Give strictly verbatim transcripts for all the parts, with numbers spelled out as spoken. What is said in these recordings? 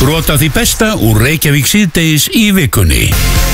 Brot af því besta úr Reykjavík síðdegis í vikunni.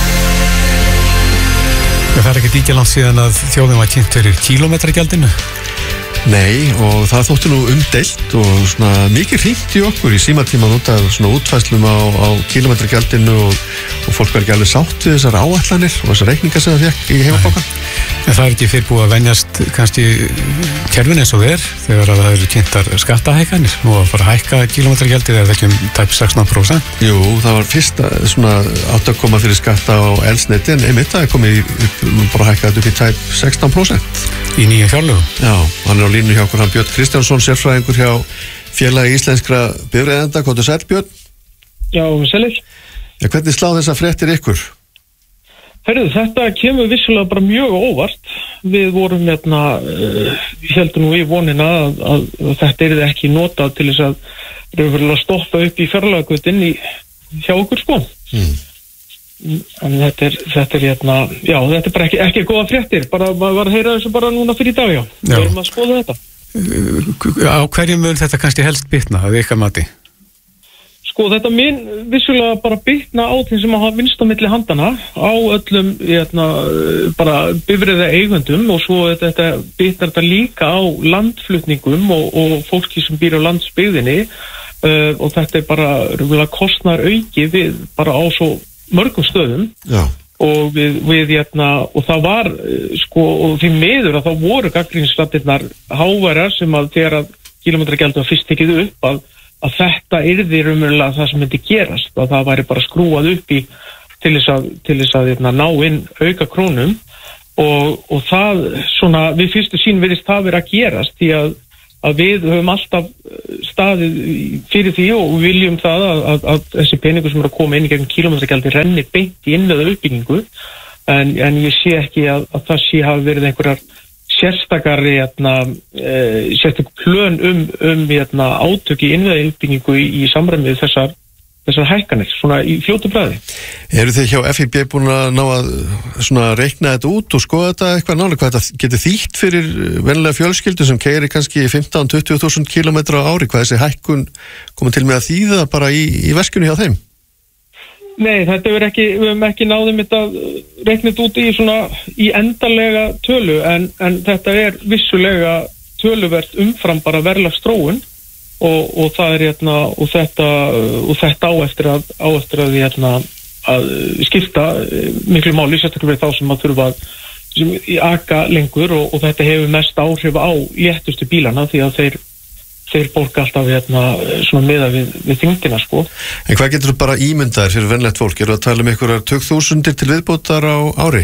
Það er ekki díkja langt síðan að þjóðin var kynnt fyrir kílómetragjaldinu. Nei, og það þótti nú umdeilt og svona mikið hringt í okkur í símatíman út af svona útfæslum á, á kílómetragjaldinu og, og fólk var ekki alveg sátt við þessar áætlanir og þessar reikningar sem það fekk í heimabókan. En það er ekki fyrir búið að venjast kannski kerfin eins og þér þegar að það eru kynntar skattahækkanir og að fara að hækka kílómetragjaldið eða ekki um tæp sextán prósent. Jú, það var fyrst svona átta að koma fyrir skatta á eldsneyti en einmitt það er komið upp, bara hækkað upp í tæp sextán prósent. Í nýjum fjárlögum. Já, hann er á línu hjá okkur, hann Björn Kristjánsson, sérfræðingur hjá Félagi íslenskra bifreiðenda. Komdu sæll, Björn. Já, sælir. Já, hvernig slá þessa fréttir ykkur? Herðu, þetta kemur vissulega bara mjög óvart. Við vorum hérna, uh, heldum nú í vonina að, að, að þetta er ekki notað til þess að raunverulega stoppa upp í fjárlagagutin í hjá okkur sko. Mm. En þetta er, þetta er hérna, já, þetta er bara ekki, ekki góða fréttir, bara maður var að heyra þessu bara núna fyrir dag, já. Við erum að skoða þetta. Á hverjum mun þetta kannski helst bitna, að ykkar mati? Sko, þetta minn vissulega bara bitna á þeim sem hafa minnst á milli handana, á öllum, hérna, bara bifreiða eigundum og svo þetta, þetta bitnar þetta líka á landflutningum og, og fólki sem býr á landsbyggðinni uh, og þetta er bara rúmlega kostnar auki við bara á svo mörgum stöðum. Já. og við, við hérna, og það var sko, og því miður að þá voru gagnrýnisraddirnar háværar sem að þegar að kílómetragjaldið var fyrst tekið upp að, að þetta yrði raunverulega það sem myndi gerast, að það væri bara skrúað upp í til þess að, til þess að hérna, ná inn auka krónum og, og það svona við fyrstu sín virðist það vera að gerast því að að við höfum alltaf staðið fyrir því og við viljum það að, að, að þessi peningur sem er að koma inn í gegn kílómetragjaldi renni beint í innviða uppbyggingu en, en ég sé ekki að, að það sé hafi verið einhverjar sérstakari hérna, e, sérstak plön um, um hérna, átök í innviða uppbyggingu í, í samræmið þessar þessar hækkanir, svona í fljótu bræði. Eru þið hjá F I B búin að ná að svona reikna þetta út og skoða þetta eitthvað nálega, hvað þetta getur þýtt fyrir venlega fjölskyldu sem keyrir kannski fimmtán til tuttugu þúsund kílómetra á ári, hvað þessi hækkun komið til með að þýða bara í, í veskunni hjá þeim? Nei, þetta er ekki, við höfum ekki náðum þetta reiknit út í svona í endalega tölu en, en þetta er vissulega töluvert umfram bara verðlagsþróun Og, og það er hérna og þetta og þetta á eftir að á eftir að hérna að skipta miklu máli sérstaklega við þá sem að þurfa sem í aka lengur og, og þetta hefur mest áhrif á léttustu bílana því að þeir þeir borga alltaf hérna svona meða við, við þyngdina sko. En hvað getur þú bara ímyndaðir fyrir venlegt fólk? Eru að tala um einhverjar tugþúsundir til viðbótar á ári?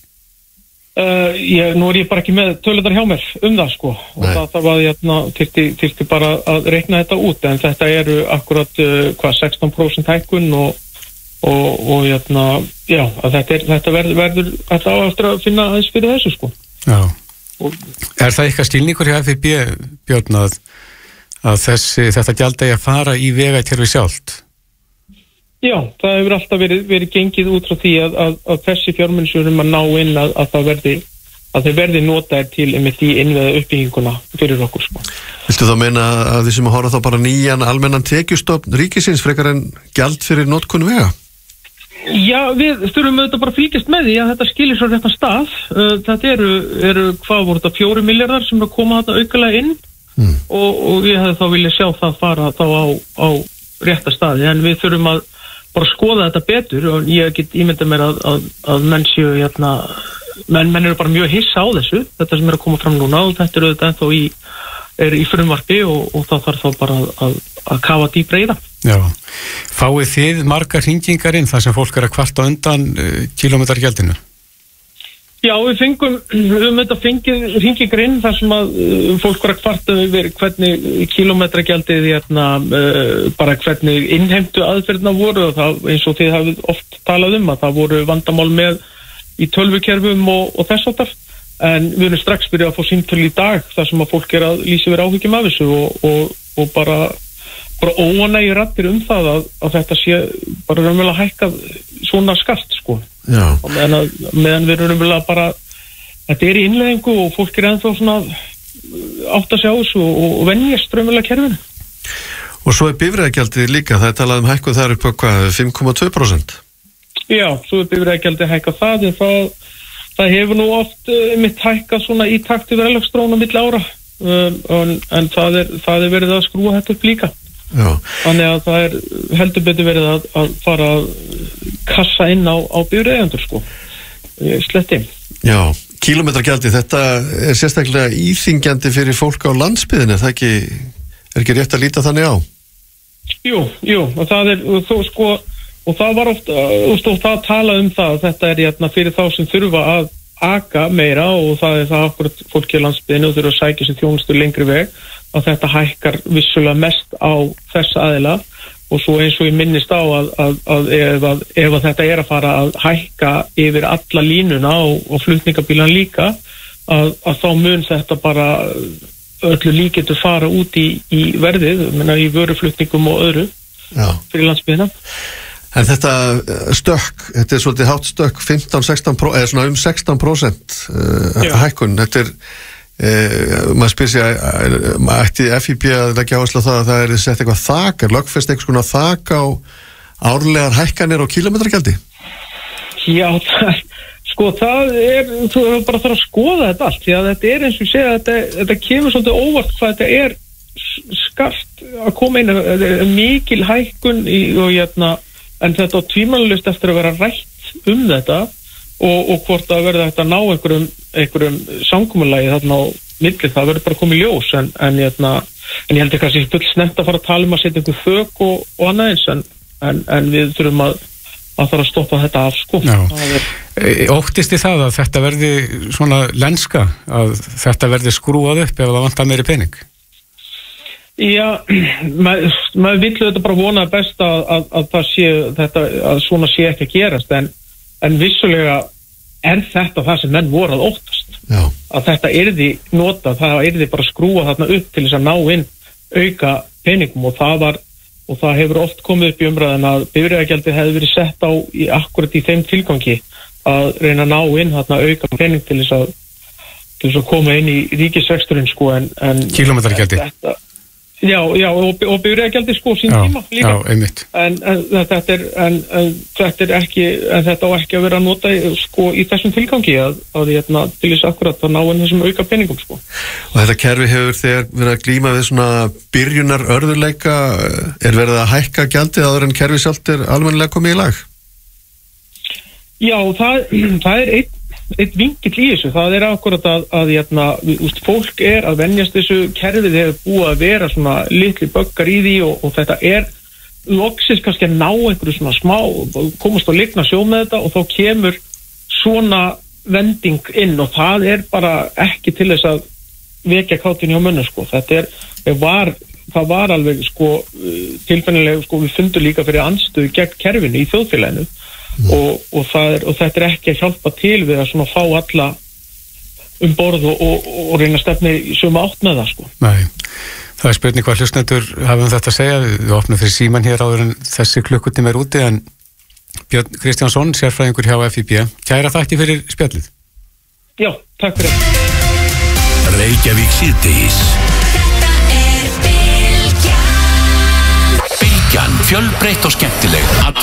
Uh, ég, nú er ég bara ekki með töluðar hjá mér um það sko og Nei. það þarf að hérna, þyrfti, þyrfti bara að reikna þetta út en þetta eru akkurat uh, hvað sextán prósent hækkun og, og, og hérna, já, að þetta, er, þetta verður, verður þetta á eftir að finna aðeins fyrir þessu sko. Já. Og, er það eitthvað stilningur hjá F I B, Björn, að, að þessi, þetta gjald eigi að fara í vegakerfi sjálft? Já, það hefur alltaf verið, verið gengið út frá því að, að, að þessi fjármunir sem erum að ná inn að, að það verði að þeir verði notaðir til einmitt í innviða uppbygginguna fyrir okkur sko. Viltu þá meina að þið sem að horfa þá bara nýjan almennan tekjustofn ríkisins frekar en gjald fyrir notkun vega? Já, við þurfum auðvitað bara að fylgjast með því að þetta skilir svo réttan stað. Þetta eru, eru hvað voru þetta fjóri milljarðar sem er að koma þetta aukalega inn mm. og, og ég hefði þá viljað sjá það fara þá á, á rétta staði en við þurfum að bara skoða þetta betur og ég get ímyndað mér að, að, að menn séu hérna, menn, menn eru bara mjög hissa á þessu, þetta sem er að koma fram núna og þetta er auðvitað ennþá í, er í frumvarpi og, og það þarf þá bara að, að, að kafa dýpra í það. Já, fáið þið margar hringingar inn þar sem fólk er að kvarta undan uh, kílómetragjaldinu? Já, við fengum, við höfum þetta fengið hringingar inn þar sem að uh, fólk var að kvarta yfir hvernig kílómetragjaldið hérna, uh, bara hvernig innheimtu aðferðina voru og það eins og þið hafið oft talað um að það voru vandamál með í tölvukerfum og, og þess áttar en við erum strax byrjað að fá símtöl í dag þar sem að fólk er að lýsa yfir áhyggjum af þessu og, og, og bara, bara óanægir raddir um það að, að þetta sé bara raunverulega hækkað svona skart sko. Já. Og meðan, að, meðan við erum vel að bara þetta er í innleiðingu og fólk er ennþá svona átt að sjá þessu og, og venjast strömmulega kerfinu. Og svo er bifreiðagjaldið líka, það er talað um hækkun þar upp á hvað, fimm komma tvö prósent? Já, svo er bifreiðagjaldið hækkað það, en það, það hefur nú oft uh, mitt hækkað svona í takt við verðlagsþróun á milli ára, um, en, en það er, það er verið að skrúa þetta upp líka. Já. Þannig að það er heldur betur verið að, að fara að kassa inn á, á bifreiðendur, sko, sletti. Já, kílómetragjaldið, þetta er sérstaklega íþyngjandi fyrir fólk á landsbyggðinni, það ekki, er ekki rétt að líta þannig á? Jú, jú, og það er, og þó sko, og það var ofta, og stóð það að tala um það, þetta er hérna fyrir þá sem þurfa að aka meira og það er það okkur fólki á landsbyggðinni og þurfa að sækja sér þjónustu lengri veg, að þetta hækkar vissulega mest á þessa aðila og svo eins og ég minnist á að, að, að, ef, að ef að þetta er að fara að hækka yfir alla línuna og, og flutningabílan líka, að, að þá mun þetta bara öllu líketur fara út í, í verðið, menna í vöruflutningum og öðru. Já. Fyrir landsbyggðina. En þetta stökk, þetta er svolítið hátt stökk, fimmtán til sextán prósent, eða svona um sextán prósent uh, hækkun, þetta er, uh, maður spyr sig, ætti F I B að leggja áherslu á það að það er sett eitthvað þak, er lögfest eitthvað svona þak á árlegar hækkanir og kílómetragjaldi? Já, það, sko það er, þú bara þarf að skoða þetta allt, því að þetta er eins og segja, þetta, þetta kemur svolítið óvart hvað þetta er skart að koma inn, mikil hækkun í, og hérna, en þetta á tvímælalaust eftir að vera rætt um þetta og, og hvort að verða þetta að ná einhverjum, einhverjum samkomulagi þarna á milli, það verður bara komið ljós, en, en, hérna, en ég held ekki að það sé full snemmt að fara að tala um að setja einhver þök og, og annað eins, en, en, en við þurfum að að þarf að stoppa þetta af, sko. Er... Óttist þið það að þetta verði svona lenska, að þetta verði skrúað upp ef það vantar meiri pening? Já, maður mað vill þetta bara vona best að, að, að það sé, þetta, að svona sé ekki að gerast, en, en vissulega er þetta það sem menn voru að óttast. Já. Að þetta yrði nota, það yrði bara skrúa þarna upp til þess að ná inn auka peningum og það var og það hefur oft komið upp í umræðin að bifreiðagjaldið hefði verið sett á í akkurat í þeim tilgangi að reyna að ná inn þarna auka pening til þess að til þess að koma inn í ríkisreksturinn, sko, en, en kílómetragjaldið. Já, já, og, og bifreiðagjaldið, sko, sín já, tíma líka. Já, einmitt. En, en þetta er en, en þetta er ekki en þetta á ekki að vera að nota, sko, í þessum tilgangi að, að hérna, til þess akkurat að ná inn þessum auka peningum, sko. Og þetta kerfi hefur þegar verið að glíma við svona byrjunar örðuleika, er verið að hækka gjaldið áður en kerfi sjálft er almennilega komið í lag? Já, það, það er einn eitt vinkill í þessu, það er akkurat að, að hérna, úst, fólk er að venjast þessu, kerfið hefur búið að vera svona litli böggar í því og, og þetta er loksins kannski að ná einhverju svona smá, komast að ligna sjó með þetta og þá kemur svona vending inn og það er bara ekki til þess að vekja kátinni á mönnum, sko, þetta er, það var, það var alveg, sko, tilfennilega, sko, við fundum líka fyrir andstöðu gegn kerfinu í þjóðfélaginu. Mm. Og, og, er, og þetta er ekki að hjálpa til við að svona fá alla um borð og, og, og reyna stefni í sömu átt með það, sko. Nei, það er spurning hvað hlustendur hafum þetta að segja, við opnum fyrir síman hér áður en þessi klukkutími er úti, en Björn Kristjánsson, sérfræðingur hjá F I B, kæra þakki fyrir spjallið. Já, takk fyrir. Reykjavík síðdegis. Þetta er Bylgjan. Bylgjan, fjölbreytt og skemmtileg.